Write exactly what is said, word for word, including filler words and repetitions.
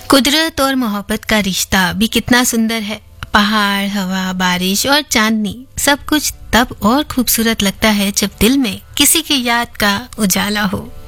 कुदरत और मोहब्बत का रिश्ता भी कितना सुंदर है। पहाड़, हवा, बारिश और चांदनी, सब कुछ तब और खूबसूरत लगता है जब दिल में किसी की याद का उजाला हो।